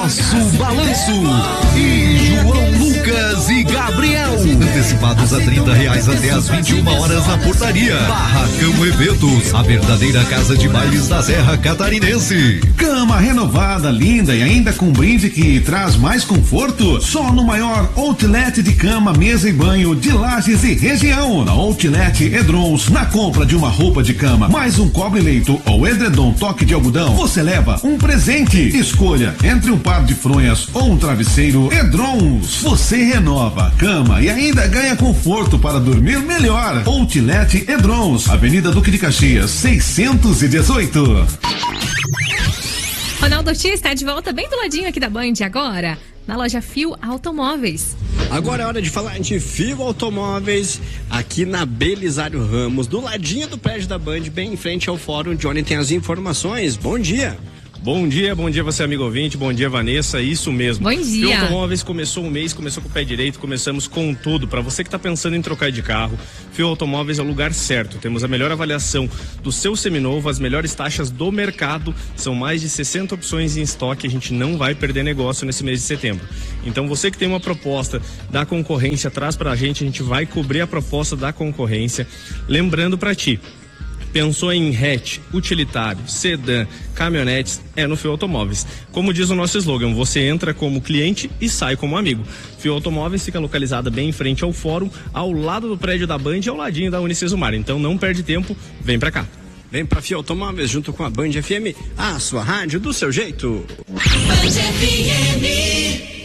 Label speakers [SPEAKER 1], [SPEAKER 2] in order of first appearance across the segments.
[SPEAKER 1] Nosso Balanço. E João Lucas e Gabriel. Antecipados a R$30 até às 21 horas na portaria. Barracão Eventos, a verdadeira casa de bailes da Serra Catarinense.
[SPEAKER 2] Cama renovada, linda e ainda com brinde que traz mais conforto. Só no maior outlet de cama, mesa e banho de Lages e região. Na Outlet Edrons, na compra de uma roupa de cama, mais um cobre-leito ou edredom toque de algodão, você leva um presente. Escolha entre um par de fronhas ou um travesseiro. Edrons, você renova a cama e ainda ganha conforto para dormir melhor. Outlet Edrons, Avenida Duque de Caxias, 618.
[SPEAKER 3] Ronaldo Ortiz está de volta bem do ladinho aqui da Band agora, na loja Fio Automóveis.
[SPEAKER 4] Agora é hora de falar de Fio Automóveis, aqui na Belisário Ramos, do ladinho do prédio da Band, bem em frente ao fórum. Johnny tem as informações. Bom dia.
[SPEAKER 5] Bom dia você amigo ouvinte, bom dia Vanessa, isso mesmo.
[SPEAKER 3] Bom dia.
[SPEAKER 5] Fio Automóveis começou o mês, começou com o pé direito, começamos com tudo. Para você que está pensando em trocar de carro, Fio Automóveis é o lugar certo. Temos a melhor avaliação do seu seminovo, as melhores taxas do mercado, são mais de 60 opções em estoque, a gente não vai perder negócio nesse mês de setembro. Então você que tem uma proposta da concorrência, traz pra gente, a gente vai cobrir a proposta da concorrência. Lembrando para ti, pensou em hatch, utilitário, sedã, caminhonetes, é no Fio Automóveis. Como diz o nosso slogan, você entra como cliente e sai como amigo. Fio Automóveis fica localizada bem em frente ao fórum, ao lado do prédio da Band e ao ladinho da Unicesumar. Então não perde tempo, vem pra cá.
[SPEAKER 4] Vem pra Fio Automóveis junto com a Band FM, a sua rádio do seu jeito.
[SPEAKER 6] Band FM.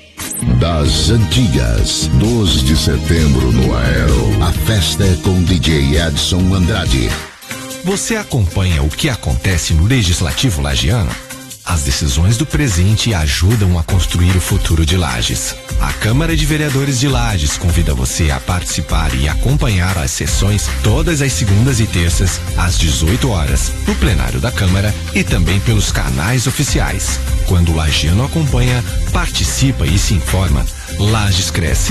[SPEAKER 7] Das antigas, 12 de setembro no Aero. A festa é com DJ Edson Andrade.
[SPEAKER 8] Você acompanha o que acontece no Legislativo lagiano? As decisões do presente ajudam a construir o futuro de Lages. A Câmara de Vereadores de Lages convida você a participar e acompanhar as sessões todas as segundas e terças, às 18 horas, no plenário da Câmara e também pelos canais oficiais. Quando o lagiano acompanha, participa e se informa, Lages cresce.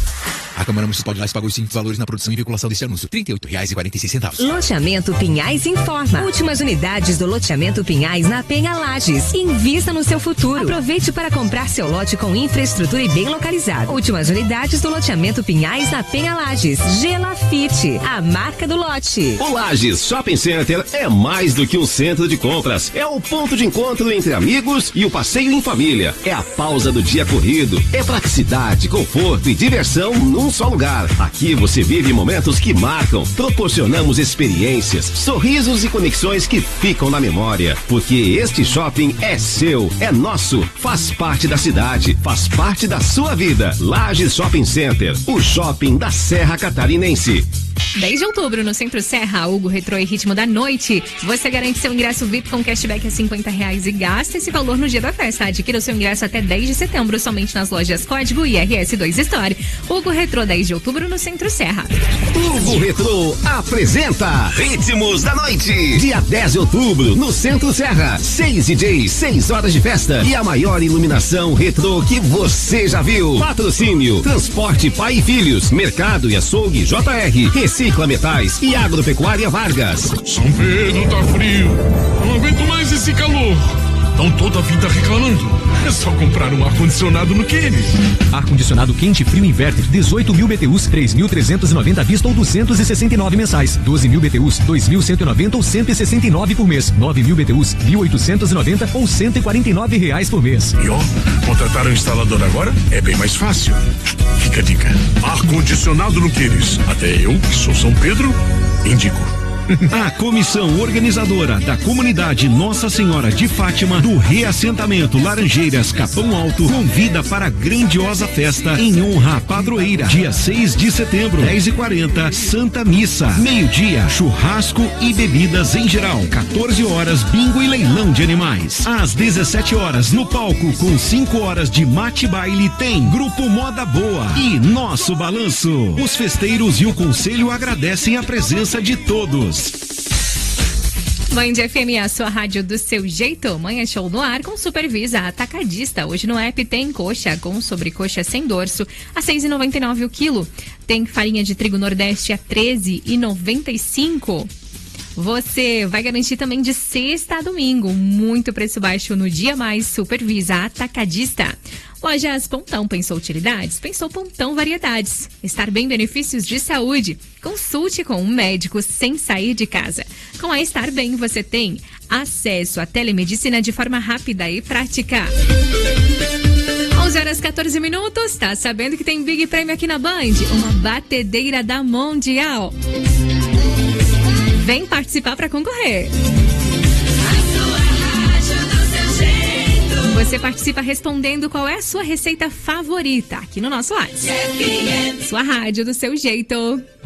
[SPEAKER 9] A Câmara Municipal de Lages pagou os seguintes valores na produção e veiculação deste anúncio: R$38,46.
[SPEAKER 10] Loteamento Pinhais informa. Últimas unidades do loteamento Pinhais na Penha Lages. Invista no seu futuro. Aproveite para comprar seu lote com infraestrutura e bem localizado. Últimas unidades do loteamento Pinhais na Penha Lages. Gelafite, a marca do lote.
[SPEAKER 11] O Lages Shopping Center é mais do que um centro de compras. É o ponto de encontro entre amigos e o passeio em família. É a pausa do dia corrido. É praticidade, conforto e diversão num só lugar. Aqui você vive momentos que marcam. Proporcionamos experiências, sorrisos e conexões que ficam na memória. Porque este shopping é seu, é nosso, faz parte da cidade, faz parte da sua vida. Lages Shopping Center, o shopping da Serra Catarinense.
[SPEAKER 3] 10 de outubro, no Centro Serra, Hugo Retrô e Ritmo da Noite. Você garante seu ingresso VIP com cashback a R$50 e gasta esse valor no dia da festa. Adquira o seu ingresso até 10 de setembro, somente nas lojas Código e RS2 Store. Hugo Retrô, 10 de outubro, no Centro Serra.
[SPEAKER 11] Hugo Retrô apresenta Ritmos da Noite. Dia 10 de outubro, no Centro Serra. 6 DJs, 6 horas de festa e a maior iluminação retrô que você já viu. Patrocínio, Transporte Pai e Filhos, Mercado e Açougue JR, Recicla Metais e Agropecuária Vargas.
[SPEAKER 12] São Pedro tá frio, não aguento mais esse calor. Estão toda a vida reclamando. É só comprar um ar-condicionado no Queires.
[SPEAKER 13] Ar-condicionado quente frio inverter, 18.000 BTUs, 3.390 à vista ou 269 mensais. 12.000 BTUs, 2.190 ou 169 por mês. 9.000 BTUs, 1.890 ou R$149 por mês.
[SPEAKER 12] E ó, contratar um instalador agora é bem mais fácil. Fica a dica. Ar-condicionado no Queires. Até eu, que sou São Pedro, indico.
[SPEAKER 2] A comissão organizadora da comunidade Nossa Senhora de Fátima do Reassentamento Laranjeiras Capão Alto convida para a grandiosa festa em honra à padroeira. Dia 6 de setembro, 10h40, Santa Missa. Meio-dia, churrasco e bebidas em geral. 14 horas, bingo e leilão de animais. Às 17 horas, no palco, com 5 horas de mate baile, tem Grupo Moda Boa e Nosso Balanço. Os festeiros e o conselho agradecem a presença de todos.
[SPEAKER 3] Band FM, a sua rádio do seu jeito. Manhã show no ar com Supervisa Atacadista. Hoje no app tem coxa com sobrecoxa sem dorso a R$6,99 o quilo. Tem farinha de trigo Nordeste a R$13,95. Você vai garantir também de sexta a domingo. Muito preço baixo no Dia Mais. Supervisa Atacadista. Lojas Pontão, pensou utilidades? Pensou Pontão Variedades. Estar bem, benefícios de saúde. Consulte com um médico sem sair de casa. Com a Estar Bem, você tem acesso à telemedicina de forma rápida e prática. 11h14. Tá sabendo que tem Big Prêmio aqui na Band? Uma batedeira da Mundial. Vem participar para concorrer. Você participa respondendo qual é a sua receita favorita aqui no nosso WhatsApp. Sua rádio do seu jeito.